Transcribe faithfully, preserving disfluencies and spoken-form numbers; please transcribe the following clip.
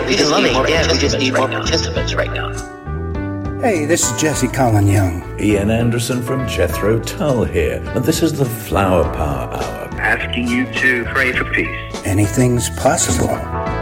yeah, we just need more yeah, we just need more participants right now. Hey, this is Jesse Colin Young. Ian Anderson from Jethro Tull here, and this is the Flower Power Hour. Asking you to pray for peace. Anything's possible.